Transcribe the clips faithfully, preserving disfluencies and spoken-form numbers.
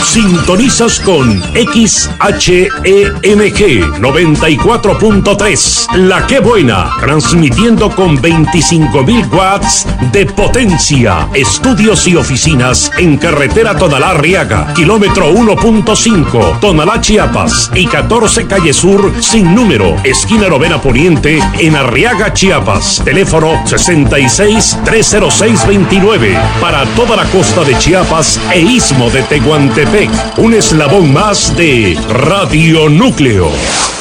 Sintonizas con X H E M G noventa y cuatro punto tres, La Que Buena, transmitiendo con veinticinco mil watts de potencia. Estudios y oficinas en carretera Tonalá-Arriaga, kilómetro uno punto cinco, Tonalá, Chiapas, y catorce Calle Sur, sin número, esquina Novena Poniente, en Arriaga, Chiapas. Teléfono sesenta y seis, trescientos seis, veintinueve, para toda la costa de Chiapas e istmo de Tehuantepec. Un eslabón más de Radio Núcleo.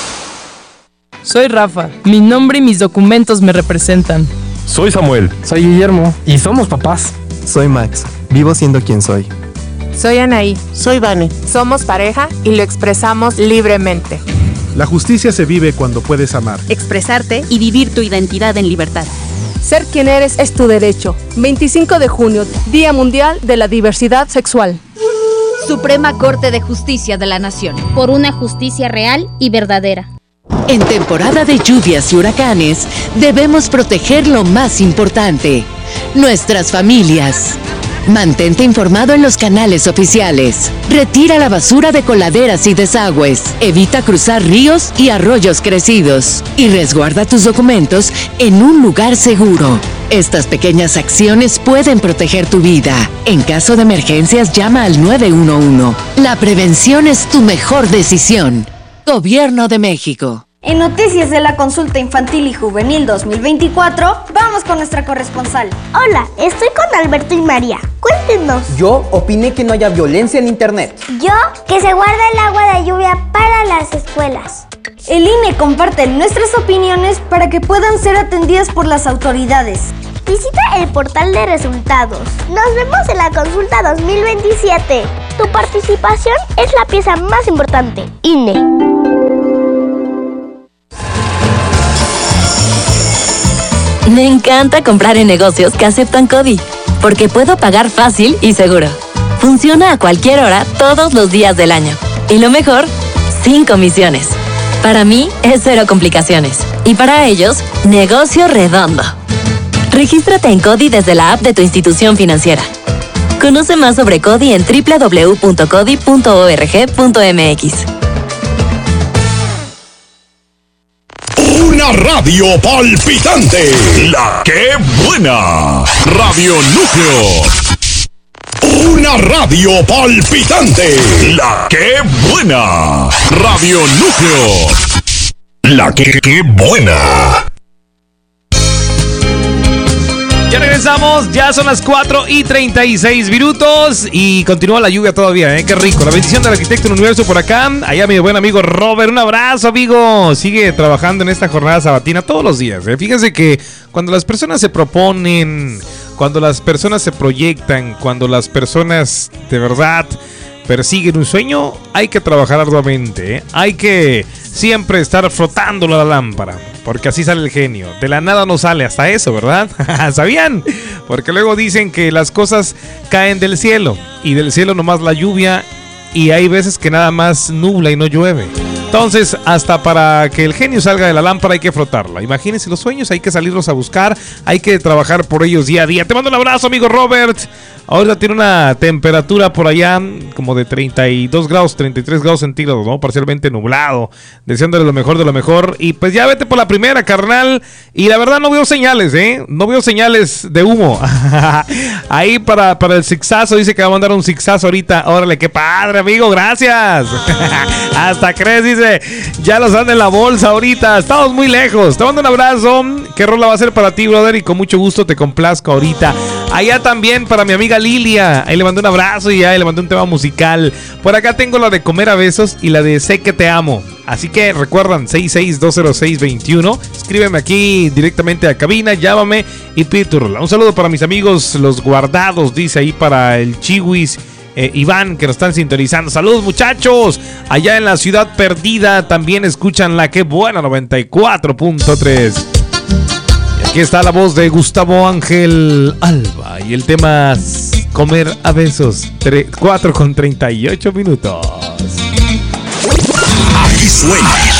Soy Rafa. Mi nombre y mis documentos me representan. Soy Samuel. Soy Guillermo. Y somos papás. Soy Max. Vivo siendo quien soy. Soy Anaí. Soy Vane. Somos pareja y lo expresamos libremente. La justicia se vive cuando puedes amar, expresarte y vivir tu identidad en libertad. Ser quien eres es tu derecho. veinticinco de junio, Día Mundial de la Diversidad Sexual. Suprema Corte de Justicia de la Nación. Por una justicia real y verdadera. En temporada de lluvias y huracanes, debemos proteger lo más importante: nuestras familias. Mantente informado en los canales oficiales. Retira la basura de coladeras y desagües. Evita cruzar ríos y arroyos crecidos. Y resguarda tus documentos en un lugar seguro. Estas pequeñas acciones pueden proteger tu vida. En caso de emergencias, llama al nueve uno uno. La prevención es tu mejor decisión. Gobierno de México. En noticias de la consulta infantil y juvenil dos mil veinticuatro, vamos con nuestra corresponsal. Hola, estoy con Alberto y María. Cuéntenos. Yo opiné que no haya violencia en internet. Yo, que se guarda el agua de lluvia para las escuelas. El I N E comparte nuestras opiniones para que puedan ser atendidas por las autoridades. Visita el portal de resultados. Nos vemos en la consulta dos mil veintisiete. Tu participación es la pieza más importante. I N E. Me encanta comprar en negocios que aceptan CODI, porque puedo pagar fácil y seguro. Funciona a cualquier hora, todos los días del año. Y lo mejor, sin comisiones. Para mí, es cero complicaciones. Y para ellos, negocio redondo. Regístrate en CODI desde la app de tu institución financiera. Conoce más sobre CODI en doble u doble u doble u punto codi punto org punto m x. Una radio palpitante. La Que Buena. Radio Núcleo. Una radio palpitante. La Que Buena. Radio Núcleo. La Que, que Buena. Ya regresamos, ya son las cuatro y treinta y seis minutos y continúa la lluvia todavía, ¿eh? Qué rico. La bendición del arquitecto del universo por acá. Allá mi buen amigo Robert, un abrazo, amigo. Sigue trabajando en esta jornada sabatina todos los días, ¿eh? Fíjense que cuando las personas se proponen, cuando las personas se proyectan, cuando las personas de verdad persiguen un sueño, hay que trabajar arduamente, ¿eh? Hay que siempre estar frotándolo a la lámpara, porque así sale el genio. De la nada no sale, hasta eso, ¿verdad? ¿Sabían? Porque luego dicen que las cosas caen del cielo, y del cielo nomás la lluvia, y hay veces que nada más nubla y no llueve. Entonces, hasta para que el genio salga de la lámpara hay que frotarla. Imagínense los sueños, hay que salirlos a buscar, hay que trabajar por ellos día a día. Te mando un abrazo, amigo Robert. Ahora tiene una temperatura por allá como de treinta y dos grados, treinta y tres grados centígrados, ¿no? Parcialmente nublado. Deseándole lo mejor de lo mejor. Y pues ya vete por la primera, carnal. Y la verdad no veo señales, ¿eh? No veo señales de humo. Ahí para, para el zigzazo, dice que va a mandar un zigzazo ahorita. Órale, qué padre, amigo, gracias. Hasta crees, dice. Ya los anda en la bolsa ahorita. Estamos muy lejos. Te mando un abrazo. ¿Qué rola va a ser para ti, brother? Y con mucho gusto te complazco ahorita. Allá también para mi amiga Lilia, ahí le mandé un abrazo y ahí le mandé un tema musical. Por acá tengo la de Comer a Besos y la de Sé que te amo. Así que recuerdan, seis seis dos cero seis dos uno. Escríbeme aquí directamente a cabina, llámame y pide tu rola. Un saludo para mis amigos Los Guardados, dice ahí para el Chihuis, eh, Iván, que nos están sintonizando. Saludos, muchachos. Allá en la Ciudad Perdida también escuchan La Que Buena noventa y cuatro punto tres. Aquí está la voz de Gustavo Ángel Alba y el tema Comer a Besos, cuatro con treinta y ocho minutos. Aquí suena